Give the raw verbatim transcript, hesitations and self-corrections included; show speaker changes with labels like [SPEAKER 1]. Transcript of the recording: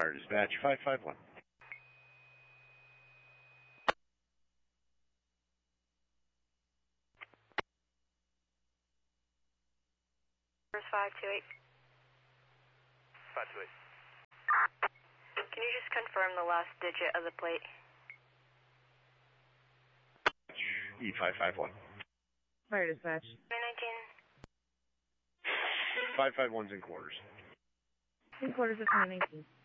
[SPEAKER 1] Fire Dispatch five five one.
[SPEAKER 2] five two eight.
[SPEAKER 3] five two eight.
[SPEAKER 2] Can you just confirm the last digit of the plate?
[SPEAKER 1] E five five one.
[SPEAKER 4] Fire Dispatch.
[SPEAKER 2] nineteen.
[SPEAKER 1] five five one's in quarters.
[SPEAKER 4] In quarters of twenty nineteen.